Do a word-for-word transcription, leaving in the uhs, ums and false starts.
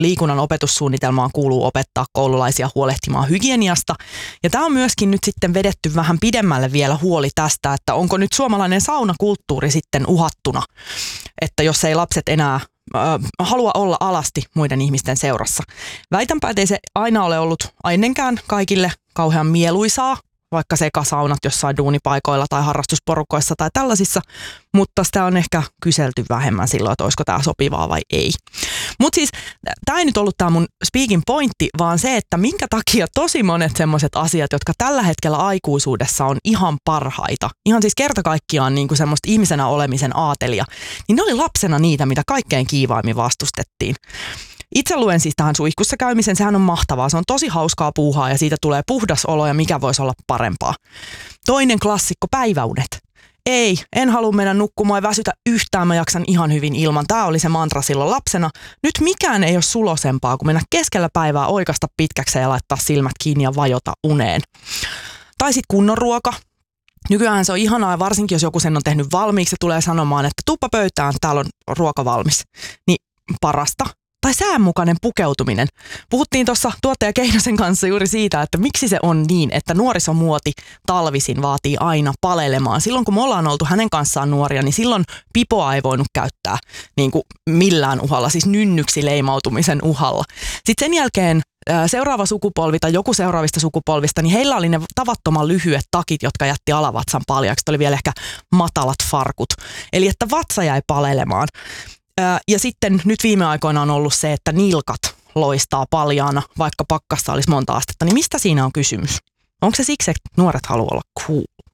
liikunnan opetussuunnitelmaan kuuluu opettaa koululaisia huolehtimaan hygieniasta. Ja tämä on myöskin nyt sitten vedetty vähän pidemmälle vielä huoli tästä, että onko nyt suomalainen saunakulttuuri sitten uhattuna, että jos ei lapset enää äh, halua olla alasti muiden ihmisten seurassa. Väitänpä, että ei se aina ole ollut ennenkään kaikille kauhean mieluisaa, vaikka sekasaunat jossain duunipaikoilla tai harrastusporukoissa tai tällaisissa, mutta sitä on ehkä kyselty vähemmän silloin, että olisiko tämä sopivaa vai ei. Mutta siis tämä ei nyt ollut tämä mun speaking pointti, vaan se, että minkä takia tosi monet semmoiset asiat, jotka tällä hetkellä aikuisuudessa on ihan parhaita, ihan siis kerta kaikkiaan niin kuin semmoista ihmisenä olemisen aatelia, niin ne oli lapsena niitä, mitä kaikkein kiivaimmin vastustettiin. Itse luen siis tähän suihkussa käymisen, sehän on mahtavaa, se on tosi hauskaa puuhaa ja siitä tulee puhdas olo ja mikä voisi olla parempaa. Toinen klassikko, päiväunet. Ei, en halua mennä nukkumaan ja väsytä yhtään, mä jaksan ihan hyvin ilman. Tämä oli se mantra silloin lapsena. Nyt mikään ei ole sulosempaa kuin mennä keskellä päivää oikasta pitkäkseen ja laittaa silmät kiinni ja vajota uneen. Tai sitten kunnon ruoka. Nykyään se on ihanaa, varsinkin jos joku sen on tehnyt valmiiksi ja tulee sanomaan, että tuppa pöytään, täällä on ruoka valmis. Niin parasta. Tai säänmukainen pukeutuminen. Puhuttiin tuossa tuottaja Keinosen kanssa juuri siitä, että miksi se on niin, että nuorisomuoti talvisin vaatii aina palelemaan. Silloin kun me ollaan oltu hänen kanssaan nuoria, niin silloin pipoa ei voinut käyttää niin kuin millään uhalla, siis nynnyksi leimautumisen uhalla. Sitten sen jälkeen seuraava sukupolvi tai joku seuraavista sukupolvista, niin heillä oli ne tavattoman lyhyet takit, jotka jätti alavatsan paljaksi. Oli vielä ehkä matalat farkut. Eli että vatsa jäi palelemaan. Ja sitten nyt viime aikoina on ollut se, että nilkat loistaa paljaana, vaikka pakkasta olisi monta astetta. Niin mistä siinä on kysymys? Onko se siksi, että nuoret haluaa olla cool?